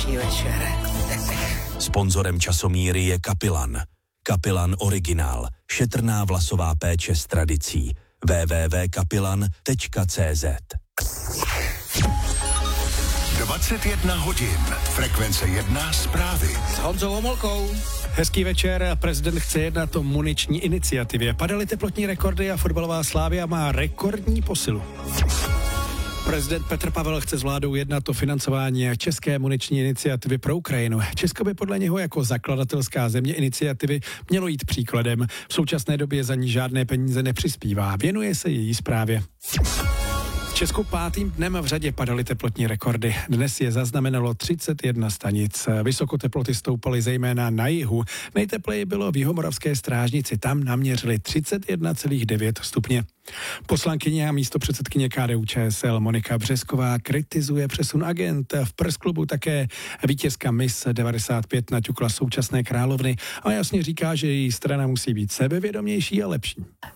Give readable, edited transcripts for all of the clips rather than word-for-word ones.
večer. Sponzorem časomíry je Kapilan. Kapilan Originál. Šetrná vlasová péče s tradicí. www.kapilan.cz 21 hodin. Frekvence 1 zprávy. S Honzou Homolkou. Hezký večer. Prezident chce jednat o muniční iniciativě. Padaly teplotní rekordy a fotbalová Slavia má rekordní posilu. Prezident Petr Pavel chce s vládou jednat o financování české muniční iniciativy pro Ukrajinu. Česko by podle něho jako zakladatelská země iniciativy mělo jít příkladem. V současné době za ní žádné peníze nepřispívá. Věnuje se její správě. V Česku 5. dnem v řadě padaly teplotní rekordy. Dnes je zaznamenalo 31 stanic. Vysoko teploty stoupaly zejména na jihu. Nejtepleji bylo v Jihomoravské Strážnici. Tam naměřili 31,9 stupně. Poslankyně a místopředsedkyně KDU-ČSL Monika Březková kritizuje přesun agent. V Press klubu také vítězka Miss 95 naťukla současné královny a jasně říká, že její strana musí být sebevědomější a lepší.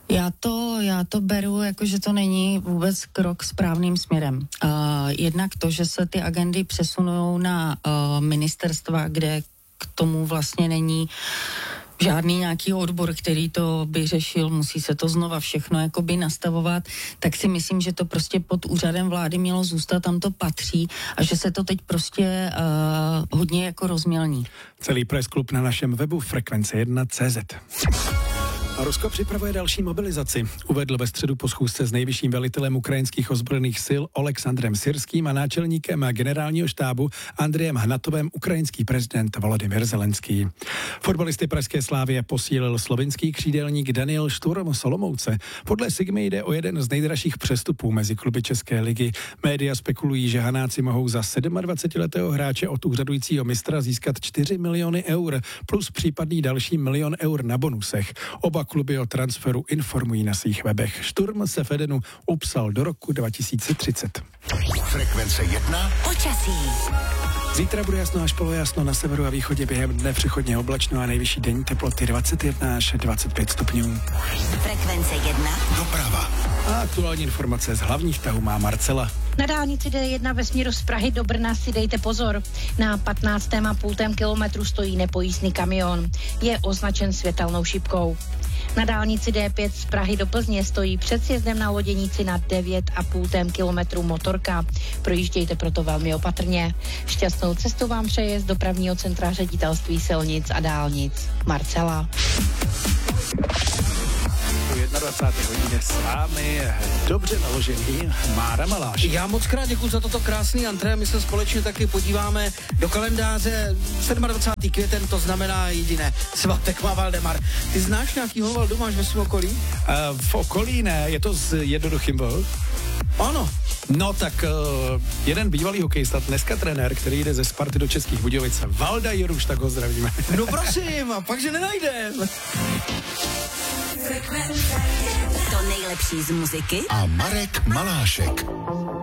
Já to beru jako, že to není vůbec krok správným směrem. Jednak to, že se ty agendy přesunou na ministerstva, kde k tomu vlastně není žádný nějaký odbor, který to by řešil, musí se to znova všechno jakoby nastavovat, tak si myslím, že to prostě pod úřadem vlády mělo zůstat, tam to patří a že se to teď prostě hodně jako rozmělní. Celý Press klub na našem webu frekvence1.cz. Rusko připravuje další mobilizaci. Uvedl ve středu po schůzce s nejvyšším velitelem ukrajinských ozbrojených sil Oleksandrem Syrským a náčelníkem generálního štábu Andrejem Hnatovem ukrajinský prezident Volodymyr Zelenský. Fotbalisty pražské Slavie posílil slovinský křídelník Daniel Šturm z Olomouce. Podle Sigmy jde o jeden z nejdražších přestupů mezi kluby České ligy. Média spekulují, že Hanáci mohou za 27letého hráče od úřadujícího mistra získat 4 miliony eur plus případný další 1 milion eur na bonusech. Oba kluby o transferu informují na svých webech. Šturm se Fedenu upsal do roku 2030. Frekvence 1. Počasí. Zítra bude jasno až polojasno, na severu a východě během dne přechodně oblačno a nejvyšší denní teploty 21 až 25 stupňů. Frekvence 1. Doprava. A aktuální informace z hlavních tahů má Marcela. Na dálnici D1 ve směru z Prahy do Brna si dejte pozor. Na 15,5 kilometru stojí nepojízdný kamion. Je označen světelnou šipkou. Na dálnici D5 z Prahy do Plzně stojí před sjezdem na Loděnici na 9,5 kilometru motorka. Projíždějte proto velmi opatrně. Šťastnou cestu vám přeje z dopravního centra Ředitelství silnic a dálnic. Marcela. 21. hodině s vámi dobře naložený Mára Maláš. Já moc krát děkuji za toto krásný antré. My se společně taky podíváme do kalendáře. 27. květen, to znamená jediné. Svatek má Valdemar. Ty znáš nějakýho Valdu, máš ve svém okolí? V okolí ne, je to z Jednoduchým Vl? Ano. No tak jeden bývalý hokejista, dneska trenér, který jde ze Sparty do Českých Budějovic, Valda Jiruš, tak ho zdravíme. No prosím, a pak, že nenajdem. To nejlepší z muziky A Marek Malášek.